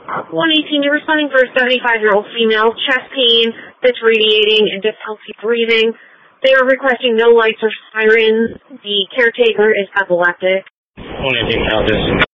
118, you're responding for a 75-year-old female, chest pain that's radiating and difficulty breathing. They are requesting no lights or sirens. The caretaker is epileptic. 118, count this.